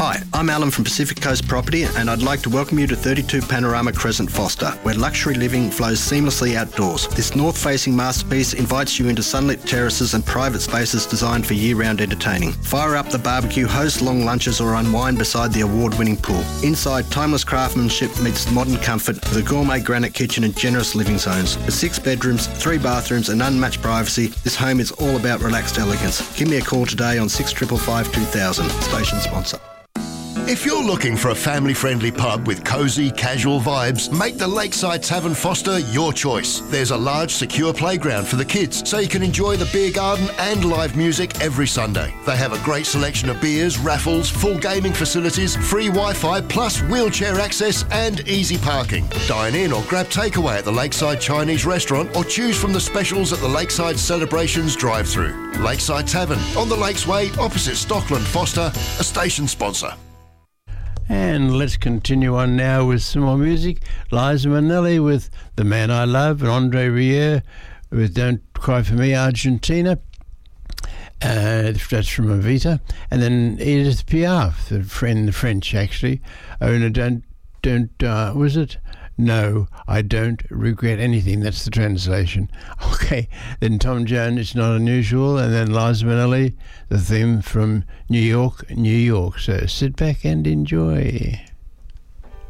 Hi, I'm Alan from Pacific Coast Property, and I'd like to welcome you to 32 Panorama Crescent Foster, where luxury living flows seamlessly outdoors. This north-facing masterpiece invites you into sunlit terraces and private spaces designed for year-round entertaining. Fire up the barbecue, host long lunches, or unwind beside the award-winning pool. Inside, timeless craftsmanship meets modern comfort with a gourmet granite kitchen and generous living zones. With 6 bedrooms, 3 bathrooms and unmatched privacy, this home is all about relaxed elegance. Give me a call today on 6555 2000. Station sponsor. If you're looking for a family-friendly pub with cosy, casual vibes, make the Lakeside Tavern Foster your choice. There's a large, secure playground for the kids, so you can enjoy the beer garden and live music every Sunday. They have a great selection of beers, raffles, full gaming facilities, free Wi-Fi, plus wheelchair access and easy parking. Dine in or grab takeaway at the Lakeside Chinese restaurant or choose from the specials at the Lakeside Celebrations drive-thru. Lakeside Tavern, on the Lakes Way, opposite Stockland Foster, a station sponsor. And let's continue on now with some more music. Liza Minnelli with The Man I Love, and Andre Rieu with Don't Cry For Me, Argentina. That's from Evita. And then Edith Piaf, the French actually. Oh no, was it? No, I don't regret anything. That's the translation. Okay, then Tom Jones, It's Not Unusual, and then Liza Minnelli, the theme from New York, New York. So sit back and enjoy.